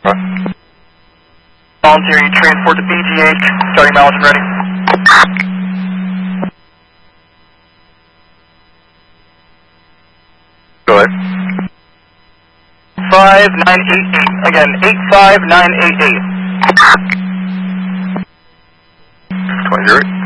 Voluntary transport to BGH, starting mileage and ready. Go ahead. 5988, again, 85988. 20.